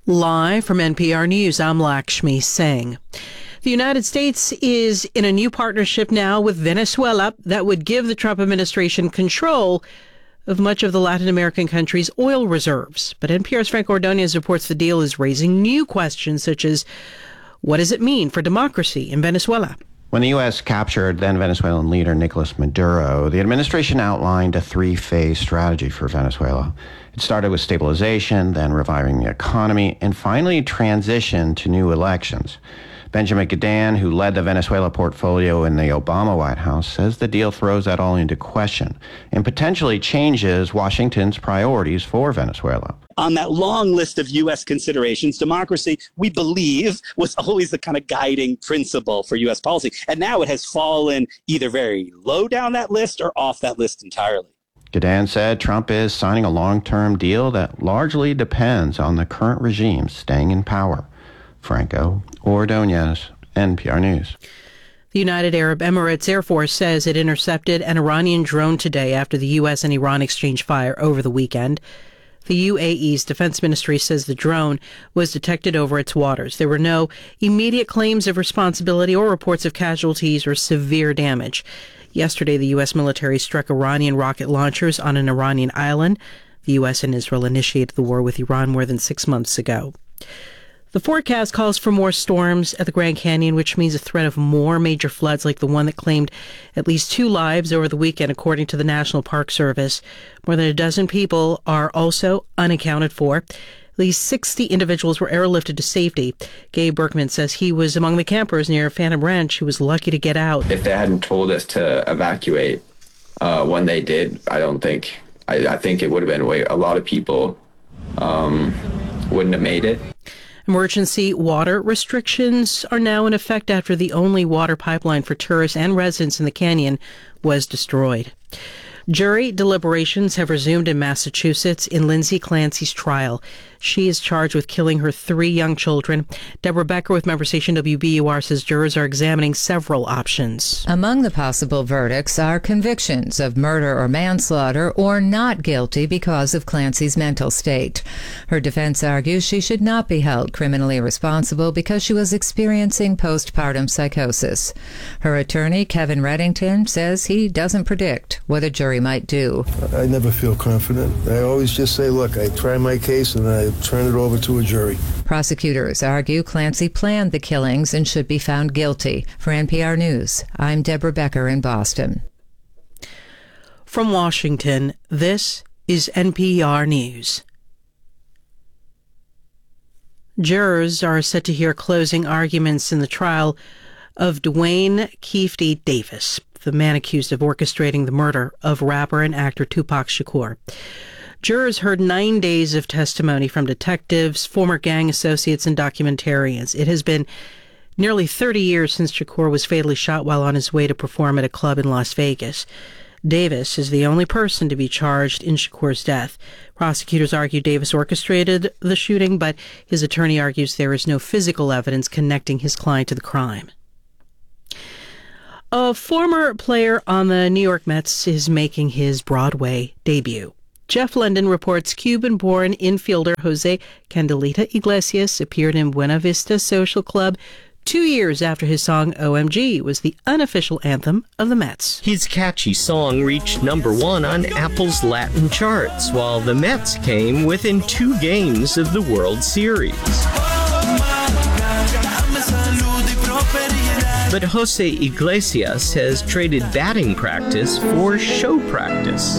Live from NPR News, I'm Lakshmi Singh. The United States is in a new partnership now with Venezuela that would give the Trump administration control of much of the Latin American country's oil reserves. But NPR's Frank Ordonez reports the deal is raising new questions such as, what does it mean for democracy in Venezuela? When the U.S. captured then Venezuelan leader Nicolas Maduro, the administration outlined a three-phase strategy for Venezuela. It started with stabilization, then reviving the economy, and finally transitioned to new elections. Benjamin Gadan, who led the Venezuela portfolio in the Obama White House, says the deal throws that all into question and potentially changes Washington's priorities for Venezuela. On that long list of U.S. considerations, democracy, we believe, was always the kind of guiding principle for U.S. policy. And now it has fallen either very low down that list or off that list entirely. Gadan said Trump is signing a long-term deal that largely depends on the current regime staying in power. Franco Ordonez, NPR News. The United Arab Emirates Air Force says it intercepted an Iranian drone today after the U.S. and Iran exchanged fire over the weekend. The UAE's defense ministry says the drone was detected over its waters. There were no immediate claims of responsibility or reports of casualties or severe damage. Yesterday, the U.S. military struck Iranian rocket launchers on an Iranian island. The U.S. and Israel initiated the war with Iran more than 6 months ago. The forecast calls for more storms at the Grand Canyon, which means a threat of more major floods like the one that claimed at least 2 lives over the weekend, according to the National Park Service. More than a dozen people are also unaccounted for. At least 60 individuals were airlifted to safety. Gabe Berkman says he was among the campers near Phantom Ranch who was lucky to get out. If they hadn't told us to evacuate when they did, I think it would have been a lot of people wouldn't have made it. Emergency water restrictions are now in effect after the only water pipeline for tourists and residents in the canyon was destroyed. Jury deliberations have resumed in Massachusetts in Lindsay Clancy's trial. She is charged with killing her 3 young children. Deborah Becker with member station WBUR says jurors are examining several options. Among the possible verdicts are convictions of murder or manslaughter or not guilty because of Clancy's mental state. Her defense argues she should not be held criminally responsible because she was experiencing postpartum psychosis. Her attorney, Kevin Reddington, says he doesn't predict what a jury might do. I never feel confident. I always just say, look, I try my case and I turn it over to a jury. Prosecutors argue Clancy planned the killings and should be found guilty. For NPR News, I'm Deborah Becker in Boston. From Washington, this is NPR News. Jurors are set to hear closing arguments in the trial of Duane Kefte Davis, the man accused of orchestrating the murder of rapper and actor Tupac Shakur. Jurors heard 9 days of testimony from detectives, former gang associates, and documentarians. It has been nearly 30 years since Shakur was fatally shot while on his way to perform at a club in Las Vegas. Davis is the only person to be charged in Shakur's death. Prosecutors argue Davis orchestrated the shooting, but his attorney argues there is no physical evidence connecting his client to the crime. A former player on the New York Mets is making his Broadway debut. Jeff London reports Cuban-born infielder Jose Candelita Iglesias appeared in Buena Vista Social Club 2 years after his song OMG was the unofficial anthem of the Mets. His catchy song reached #1 on Apple's Latin charts, while the Mets came within 2 games of the World Series. But Jose Iglesias has traded batting practice for show practice.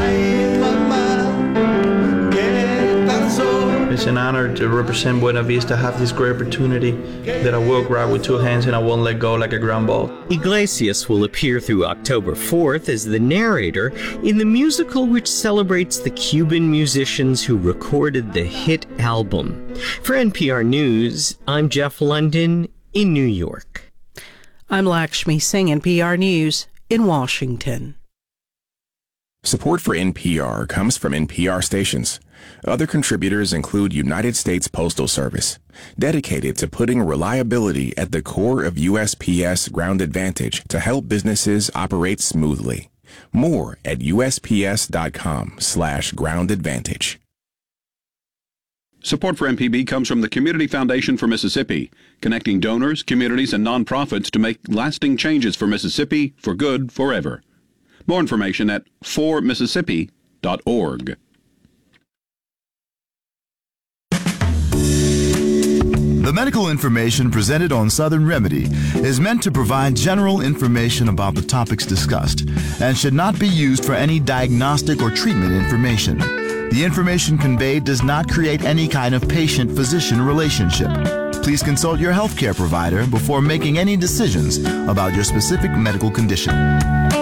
It's an honor to represent Buena Vista, have this great opportunity that I will grab with 2 hands and I won't let go like a ground ball. Iglesias will appear through October 4th as the narrator in the musical which celebrates the Cuban musicians who recorded the hit album. For NPR News, I'm Jeff London in New York. I'm Lakshmi Singh, NPR News in Washington. Support for NPR comes from NPR stations. Other contributors include United States Postal Service, dedicated to putting reliability at the core of USPS Ground Advantage to help businesses operate smoothly. More at USPS.com/groundadvantage. Support for MPB comes from the Community Foundation for Mississippi, connecting donors, communities, and nonprofits to make lasting changes for Mississippi for good forever. More information at formississippi.org. The medical information presented on Southern Remedy is meant to provide general information about the topics discussed and should not be used for any diagnostic or treatment information. The information conveyed does not create any kind of patient-physician relationship. Please consult your healthcare provider before making any decisions about your specific medical condition.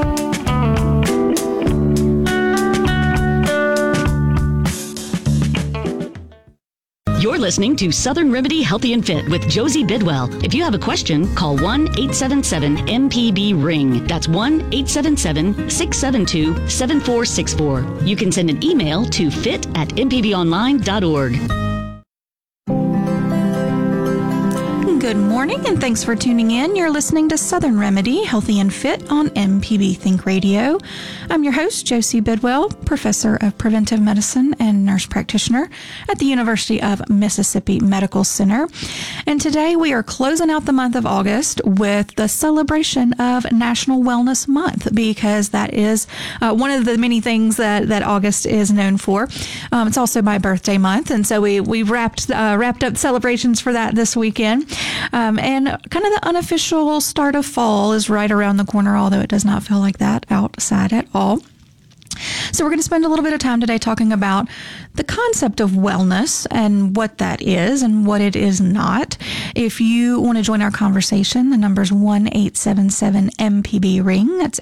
You're listening to Southern Remedy Healthy and Fit with Josie Bidwell. If you have a question, call 1-877-MPB-RING. That's 1-877-672-7464. You can send an email to fit@mpbonline.org. Good morning, and thanks for tuning in. You're listening to Southern Remedy Healthy and Fit on MPB Think Radio. I'm your host, Josie Bidwell, Professor of Preventive Medicine and Nurse Practitioner at the University of Mississippi Medical Center. And today we are closing out the month of August with the celebration of National Wellness Month, because that is one of the many things that August is known for. It's also my birthday month, and so we wrapped up celebrations for that this weekend. And kind of the unofficial start of fall is right around the corner, although it does not feel like that outside at all. So we're going to spend a little bit of time today talking about the concept of wellness and what that is and what it is not. If you want to join our conversation, the number is 1-877-MPB-RING. That's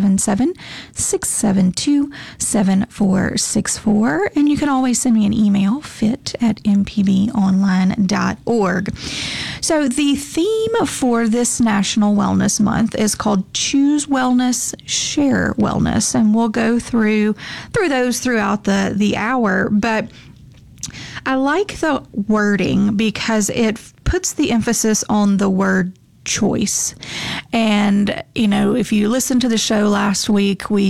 877-672-7464. And you can always send me an email, fit@mpbonline.org. So the theme for this National Wellness Month is called Choose Wellness, Share Wellness. And we'll go through those throughout the hour, but I like the wording because it puts the emphasis on the word choice. And, you know, if you listened to the show last week, we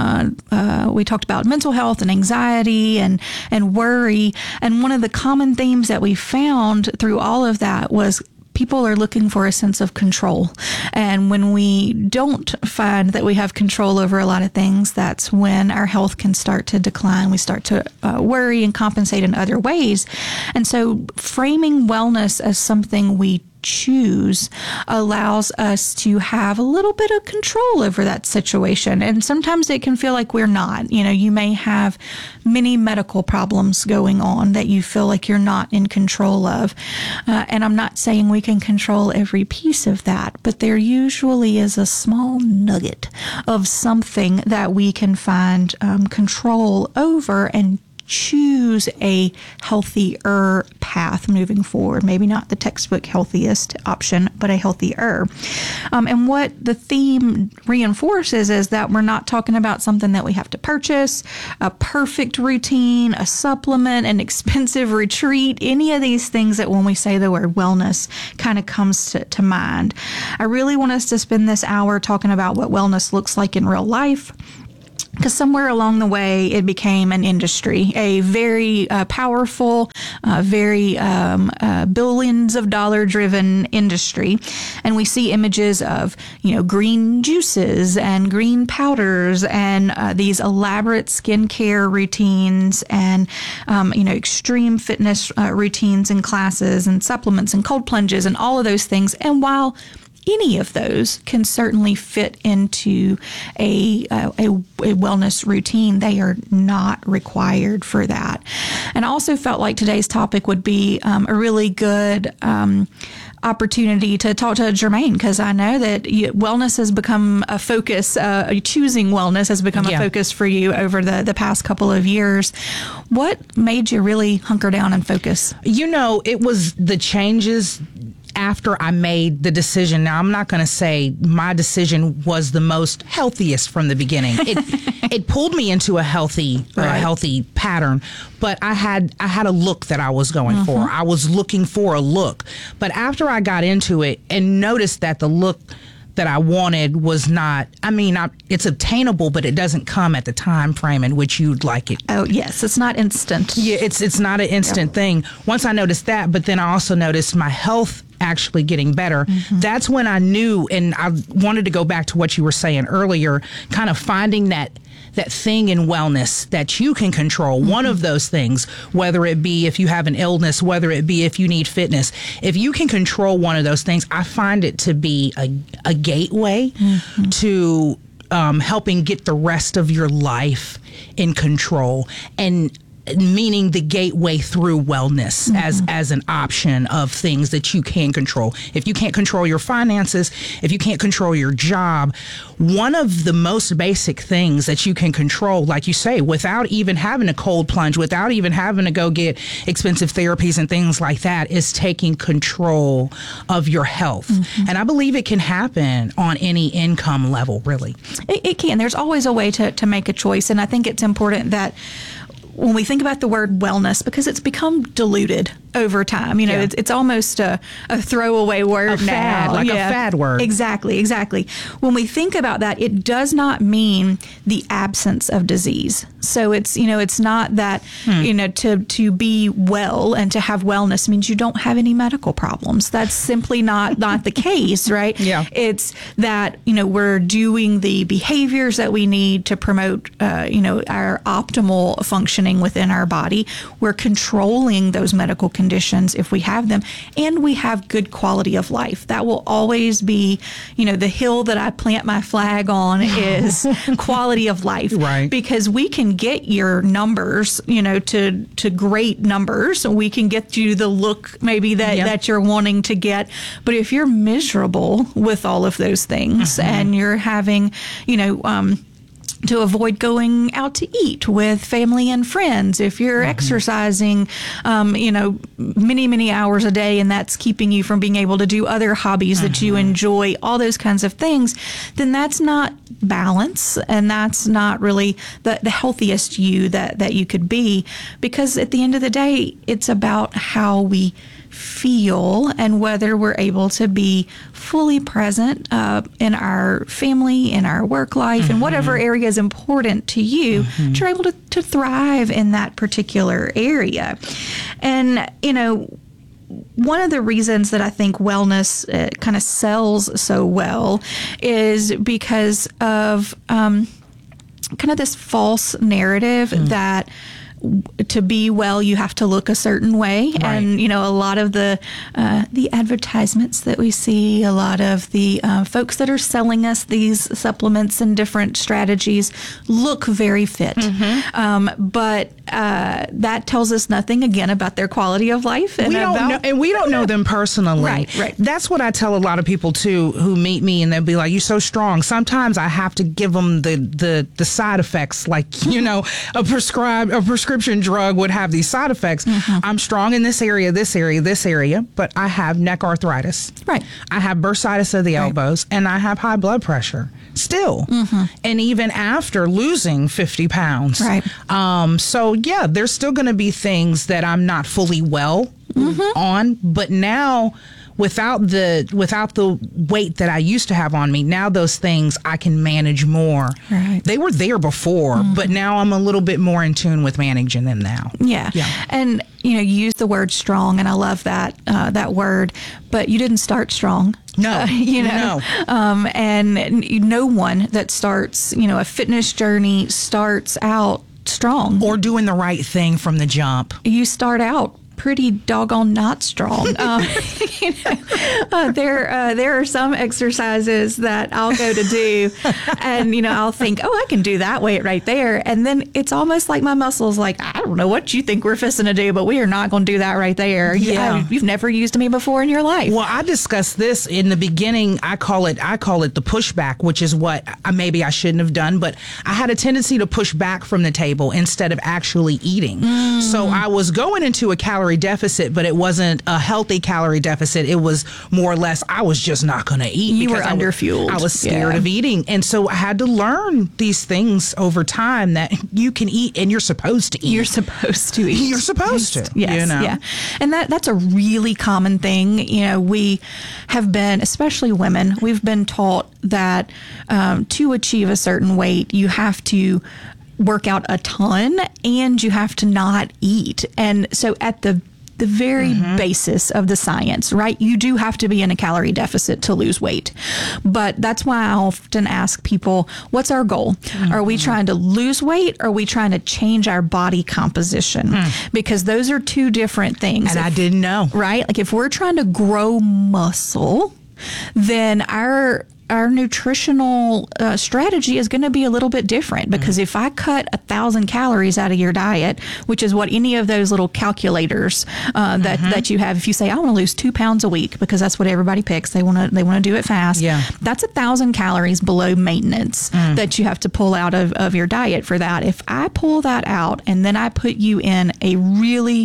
talked about mental health and anxiety and worry. And one of the common themes that we found through all of that was people are looking for a sense of control. And when we don't find that we have control over a lot of things, that's when our health can start to decline. We start to worry and compensate in other ways. And so framing wellness as something we choose allows us to have a little bit of control over that situation. And sometimes it can feel like we're not. You know, you may have many medical problems going on that you feel like you're not in control of. And I'm not saying we can control every piece of that, but there usually is a small nugget of something that we can find control over and choose a healthier path moving forward. Maybe not the textbook healthiest option, but a healthier. And what the theme reinforces is that we're not talking about something that we have to purchase, a perfect routine, a supplement, an expensive retreat, any of these things that when we say the word wellness kind of comes to mind. I really want us to spend this hour talking about what wellness looks like in real life, because somewhere along the way, it became an industry, a very powerful, very billions of dollar driven industry. And we see images of, you know, green juices and green powders and these elaborate skincare routines and, you know, extreme fitness routines and classes and supplements and cold plunges and all of those things. And while any of those can certainly fit into a wellness routine, they are not required for that. And I also felt like today's topic would be a really good opportunity to talk to Jermaine, because I know that wellness has become a focus, choosing wellness has become a focus for you over the past couple of years. What made you really hunker down and focus? You know, it was the changes after I made the decision. Now, I'm not going to say my decision was the most healthiest from the beginning. It pulled me into a healthy pattern, but I had a look that I was going for. I was looking for a look. But after I got into it and noticed that the look that I wanted was not, it's obtainable, but it doesn't come at the time frame in which you'd like it. Oh, yes. It's not instant. Yeah, it's not an instant thing. Once I noticed that, but then I also noticed my health actually getting better. That's when I knew, and I wanted to go back to what you were saying earlier, kind of finding that thing in wellness that you can control. One of those things, whether it be if you have an illness, whether it be if you need fitness, if you can control one of those things, I find it to be a gateway to helping get the rest of your life in control, and meaning the gateway through wellness as an option of things that you can control. If you can't control your finances, if you can't control your job, one of the most basic things that you can control, like you say, without even having a cold plunge, without even having to go get expensive therapies and things like that, is taking control of your health. And I believe it can happen on any income level, really. It can. There's always a way to make a choice. And I think it's important that when we think about the word wellness, because it's become diluted over time, it's almost a throwaway word now. A fad word. Exactly. When we think about that, it does not mean the absence of disease. So it's not that, to be well and to have wellness means you don't have any medical problems. That's simply not the case, right? Yeah. It's that, we're doing the behaviors that we need to promote, our optimal functioning within our body. We're controlling those medical conditions if we have them, and we have good quality of life. That will always be, the hill that I plant my flag on is quality of life. Right. Because we can get your numbers, to great numbers. We can get you the look maybe that you're wanting to get. But if you're miserable with all of those things and you're having, to avoid going out to eat with family and friends, if you're exercising, many, many hours a day, and that's keeping you from being able to do other hobbies that you enjoy, all those kinds of things, then that's not balance, and that's not really the healthiest you that you could be. Because at the end of the day, it's about how we feel and whether we're able to be fully present in our family, in our work life, in whatever area is important to you, that you're able to thrive in that particular area. And, one of the reasons that I think wellness kind of sells so well is because of kind of this false narrative that to be well, you have to look a certain way. Right. And, a lot of the advertisements that we see, a lot of the folks that are selling us these supplements and different strategies look very fit. But that tells us nothing, again, about their quality of life. And we don't know them personally. Right. That's what I tell a lot of people, too, who meet me, and they'll be like, you're so strong. Sometimes I have to give them the side effects, like, a prescription drug would have these side effects. I'm strong in this area, but I have neck arthritis. Right. I have bursitis of the elbows, and I have high blood pressure still. And even after losing 50 pounds. Right. So yeah, there's still going to be things that I'm not fully well on, but now without the weight that I used to have on me, now those things I can manage more. Right. They were there before, but now I'm a little bit more in tune with managing them now. Yeah. And, you use the word strong, and I love that word, but you didn't start strong. No. No. And no one that starts, a fitness journey starts out strong. Or doing the right thing from the jump. You start out pretty doggone not strong. There are some exercises that I'll go to do, and I'll think, oh, I can do that weight right there, and then it's almost like my muscles like, I don't know what you think we're fixing to do, but we are not going to do that right there. Yeah. You've never used me before in your life. Well, I discussed this in the beginning. I call it the pushback, which is what maybe I shouldn't have done, but I had a tendency to push back from the table instead of actually eating. So I was going into a calorie calorie deficit, but it wasn't a healthy calorie deficit. It was more or less, I was just not going to eat. You were underfueled. I was scared of eating. And so I had to learn these things over time that you can eat and you're supposed to eat. You're supposed to eat. You're supposed to. Yes. You know? Yeah. And that's a really common thing. You know, we have been, especially women, we've been taught that to achieve a certain weight, you have to work out a ton and you have to not eat. And so at the very basis of the science, right? You do have to be in a calorie deficit to lose weight. But that's why I often ask people, what's our goal? Are we trying to lose weight or are we trying to change our body composition? Because those are two different things. And I didn't know. Right? Like if we're trying to grow muscle, then our nutritional strategy is going to be a little bit different, because if I cut 1,000 calories out of your diet, which is what any of those little calculators that you have, if you say I want to lose 2 pounds a week, because that's what everybody picks, they want to do it fast. Yeah, that's 1,000 calories below maintenance that you have to pull out of your diet for that. If I pull that out and then I put you in a really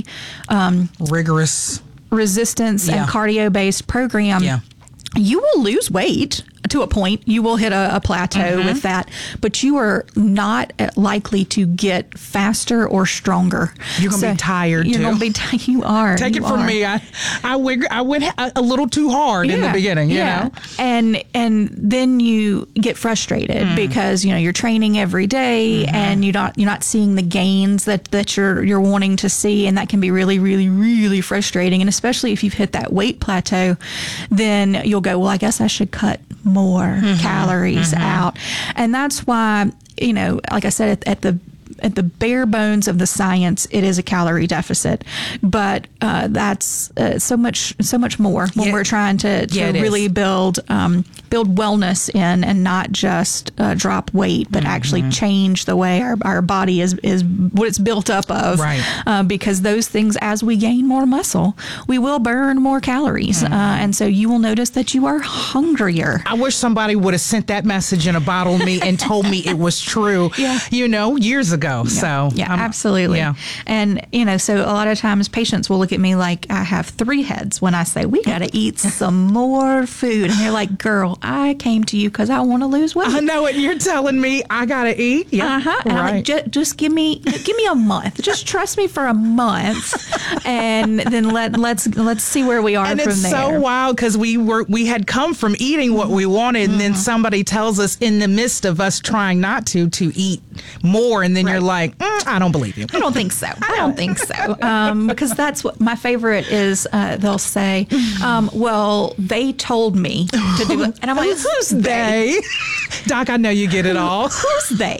rigorous resistance and cardio based program, you will lose weight to a point. You will hit a plateau with that, but you are not likely to get faster or stronger. You're going to be tired. You're going to be tired. You are. Take it from me. I went a little too hard in the beginning, you know? And then you get frustrated because, you know, you're training every day and you're not seeing the gains that you're wanting to see. And that can be really, really, really frustrating. And especially if you've hit that weight plateau, then you'll go, well, I guess I should cut more calories out. And that's why, you know, like I said, at the bare bones of the science, it is a calorie deficit, but that's so much more when we're trying to really build wellness in, and not just drop weight, but actually change the way our body is what it's built up of. Right. Because those things, as we gain more muscle, we will burn more calories, and so you will notice that you are hungrier. I wish somebody would have sent that message in a bottle to me and told me it was true. You know, years ago. So absolutely. And you know, so a lot of times patients will look at me like I have 3 heads when I say we got to eat some more food, and they're like, "Girl, I came to you because I want to lose weight." I know it. You're telling me I got to eat. And I'm like, just give me a month. Just trust me for a month, and then let's see where we are and from there. And it's there. so wild because we had come from eating what we wanted, and then somebody tells us in the midst of us trying not to eat more, and then you're like, I don't believe you. I don't think so. I don't think so. Because that's what my favorite is. They'll say, well, they told me to do it. And I'm like, who's they? Doc, I know you get it all. Who's they?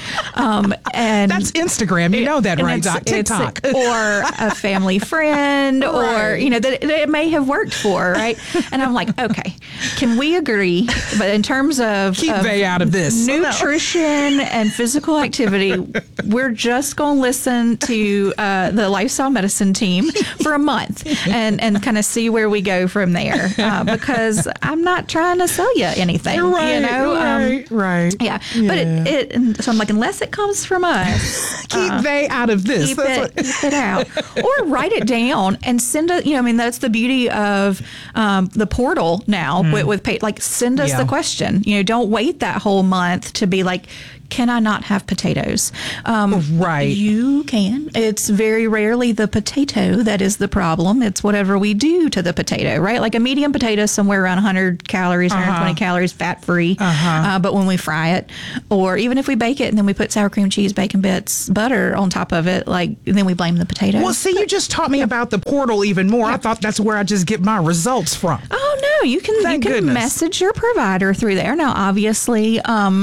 And that's Instagram. You know that, right, Doc? TikTok. Or a family friend, or, you know, that it may have worked for, right? And I'm like, okay, can we agree? But in terms of keep they out of this nutrition and physical activity, we're just going to listen to the lifestyle medicine team for a month and kind of see where we go from there, because I'm not trying to sell you anything, right, you know? Right. Yeah. But so I'm like, unless it comes from us, keep they out of this. Keep it out. Or write it down and send it. You know, I mean, that's the beauty of the portal now with like, send us the question. You know, don't wait that whole month to be like, can I not have potatoes? Right. You can. It's very rarely the potato that is the problem. It's whatever we do to the potato, right? Like a medium potato is somewhere around 100 calories, 120 calories, fat-free. But when we fry it, or even if we bake it and then we put sour cream cheese, bacon bits, butter on top of it, like, then we blame the potato. Well, see, you just taught me about the portal even more. I thought that's where I just get my results from. Oh, no. You can message your provider through there. Now, obviously,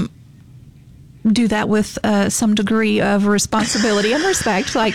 do that with some degree of responsibility and respect, like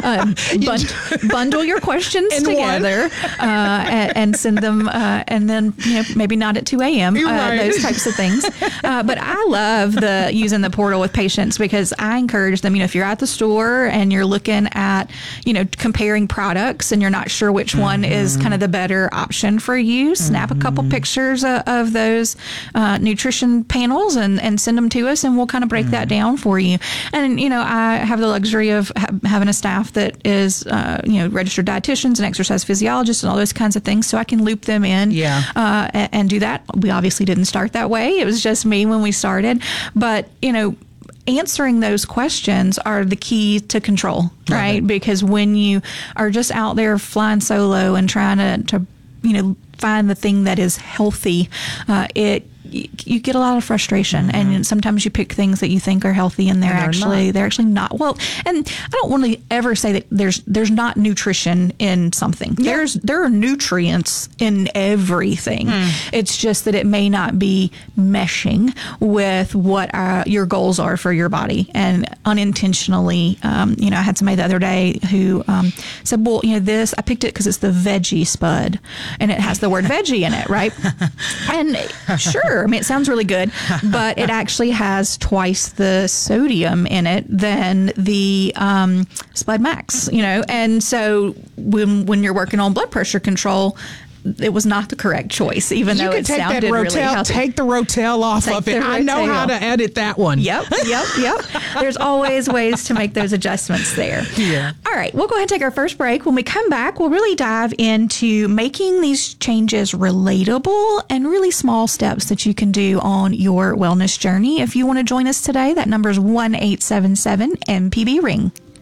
bundle your questions together and send them, and then, you know, maybe not at 2 a.m. Those types of things. But I love using the portal with patients, because I encourage them, you know, if you're at the store and you're looking at, you know, comparing products and you're not sure which one is kind of the better option for you, snap a couple pictures of those nutrition panels and send them to us, and we'll kind of break that down for you. And, I have the luxury of having a staff that is, registered dietitians and exercise physiologists and all those kinds of things. So I can loop them in and do that. We obviously didn't start that way. It was just me when we started. But, answering those questions are the key to control, right? Because when you are just out there flying solo and trying to find the thing that is healthy, you get a lot of frustration, and sometimes you pick things that you think are healthy and they're actually not. Well, and I don't want to ever say that there's not nutrition in something. Yeah. There are nutrients in everything. It's just that it may not be meshing with what your goals are for your body. And unintentionally, I had somebody the other day who said, well, this, I picked it because it's the veggie spud and it has the word veggie in it, right? And sure, it sounds really good, but it actually has twice the sodium in it than the Spud Max, and so when you're working on blood pressure control, it was not the correct choice, even though it sounded really healthy. Take the Rotel off of it. I know how to edit that one. Yep. There's always ways to make those adjustments there. Yeah. All right, we'll go ahead and take our first break. When we come back, we'll really dive into making these changes relatable and really small steps that you can do on your wellness journey. If you want to join us today, that number is 1-877-MPB-RING.